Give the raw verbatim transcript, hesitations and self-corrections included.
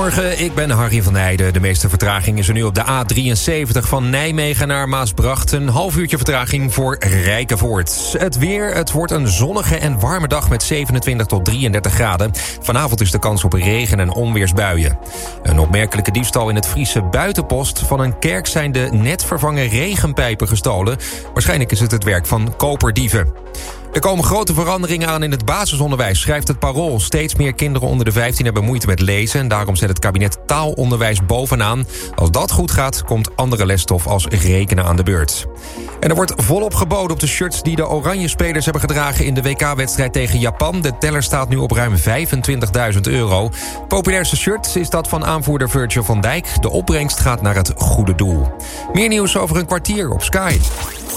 Goedemorgen, ik ben Harry van Heijden. De meeste vertraging is er nu op de A drieënzeventig van Nijmegen naar Maasbracht. Een half uurtje vertraging voor Rijkenvoort. Het weer, het wordt een zonnige en warme dag met zevenentwintig tot drieëndertig graden. Vanavond is de kans op regen- en onweersbuien. Een opmerkelijke diefstal in het Friese Buitenpost. Van een kerk zijn de net vervangen regenpijpen gestolen. Waarschijnlijk is het het werk van koperdieven. Er komen grote veranderingen aan in het basisonderwijs, schrijft het Parool. Steeds meer kinderen onder de vijftien hebben moeite met lezen en daarom zet het kabinet taalonderwijs bovenaan. Als dat goed gaat, komt andere lesstof als rekenen aan de beurt. En er wordt volop geboden op de shirts die de Oranje spelers hebben gedragen in de W K-wedstrijd tegen Japan. De teller staat nu op ruim vijfentwintigduizend euro. Populairste shirt is dat van aanvoerder Virgil van Dijk. De opbrengst gaat naar het goede doel. Meer nieuws over een kwartier op Sky.